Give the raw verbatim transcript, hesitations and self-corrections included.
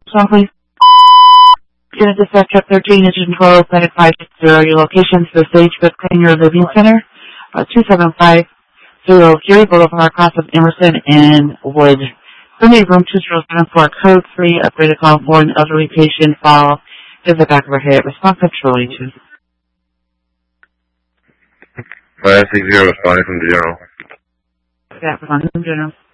So please. Unit dispatch truck thirteen, engine twelve, Planet five six zero. Your locations for Sagebrook Senior Living Center, uh, two seven five zero Fury Boulevard, across of Emerson and Wood. Permit room two zero seven four, code three, upgraded call for an elderly patient, fall to the back of her head. Response control two. five six zero, responding from the general. Yeah, responding from general.